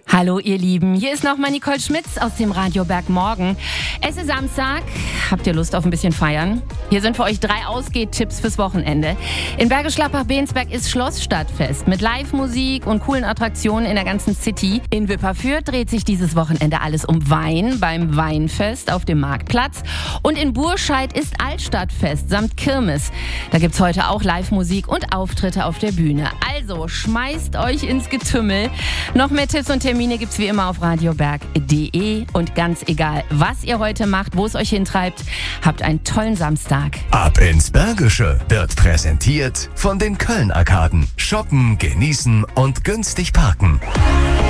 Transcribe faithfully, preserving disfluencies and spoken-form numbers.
Hallo ihr Lieben, hier ist nochmal Nicole Schmitz aus dem Radio Bergmorgen. Es ist Samstag, habt ihr Lust auf ein bisschen feiern? Hier sind für euch drei Ausgehtipps fürs Wochenende. In Bergisch Gladbach-Bensberg ist Schlossstadtfest mit Live-Musik und coolen Attraktionen in der ganzen City. In Wipperfürth dreht sich dieses Wochenende alles um Wein beim Weinfest auf dem Marktplatz. Und in Burscheid ist Altstadtfest samt Kirmes. Da gibt's heute auch Live-Musik und Auftritte auf der Bühne. Also schmeißt euch ins Getümmel. Noch mehr Tipps und Termine gibt's wie immer auf radioberg punkt de. Und ganz egal, was ihr heute macht, wo es euch hintreibt, habt einen tollen Samstag. Ab ins Bergische wird präsentiert von den Köln-Arkaden. Shoppen, genießen und günstig parken.